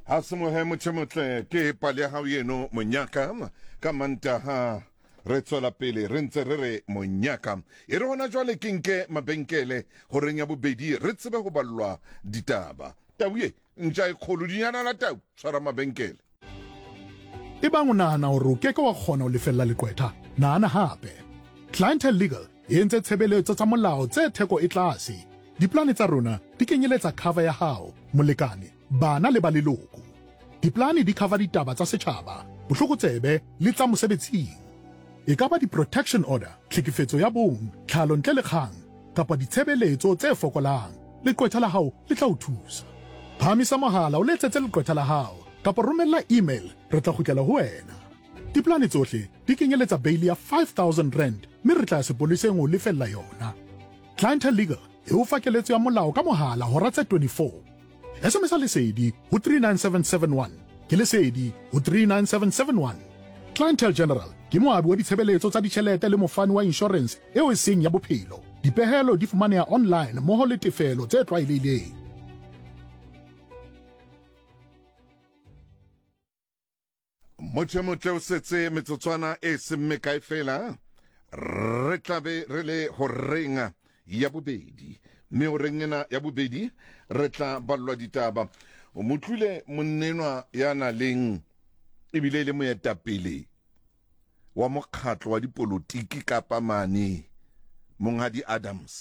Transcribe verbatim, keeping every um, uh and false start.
Ha se mo he motle ke pale ha yeno monyaka ka manta ha re tsola pele re ntse re re monyaka e re hona jwale ke nke mabenkele ho reng ya bobedi re tsebe ho ballwa ditaba tauye ntja e kgoludinyana la tau tshwara mabenkele e bang o nahana hore o keke wa kgona ho lefella leqwetha nahana hape Clientele Legal e entse tshebeletso tsa molao tse theko e tlase diplane tsa rona di kenyeletsa cover ya hao molekane bana le ba leloko diplane di cover ditaba tsa setjhaba bohlokotsebe le tsa mosebetsing e ka ba di-protection order tlhekefetso ya bong tlhalo ntle le kgang kapa ditshebeletso tse fokolang leqwetha la hao le tla o thusa phamisa mohala o letsetse leqwetha la hao kapa romella email re tla kgutlela ho wena diplane tsohle di kenyeletsa bail ya five thousand rand mme re tla sepoleseng ho lefella yona Clientele Legal e o fa keletso ya molao ka mohala hora tse twenty-four S M S lesedi ho three nine seven seven one ke lesedi ho three nine seven seven one Clientele General ke moabi wa ditshebeletso tsa ditjhelete le mofani wa insurance eo e seng ya bophelo dipehelo di fumaneha online moho le tefelo tse tlwaelehileng Moche moche o setse metsotswana e semme kae fela re tlabe re le ho renga ya bobedi mme o rengena ya bobedi re tla ballwa ditaba o motlile monnenwa ya na leng ebile le moetapele wa mokgatlo wa dipolotiki kapa mane Monghadi Adams